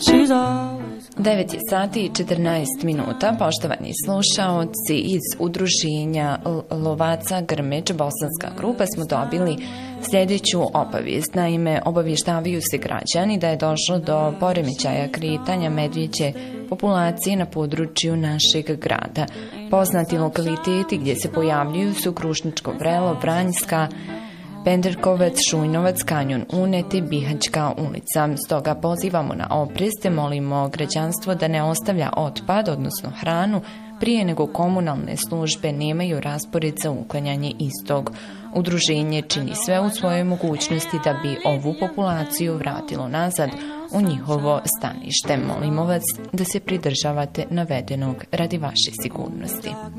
9 je sati i 14 minuta, poštovani slušaoci, iz udruženja lovaca Grmeč Bosanska grupa smo dobili sljedeću obavijest. Naime, obavještavaju se građani da je došlo do poremećaja kretanja medvjeđe populacije na području našeg grada. Poznati lokaliteti gdje se pojavljuju su Krušničko Vrelo, Vranjska, Penderkovac, Šujnovac, Kanjon Unet i Bihaćka ulica. Stoga pozivamo na oprez te molimo građanstvo da ne ostavlja otpad, odnosno hranu, prije nego komunalne službe nemaju raspored za uklanjanje istog. Udruženje čini sve u svojoj mogućnosti da bi ovu populaciju vratilo nazad u njihovo stanište. Molimo vas da se pridržavate navedenog radi vaše sigurnosti.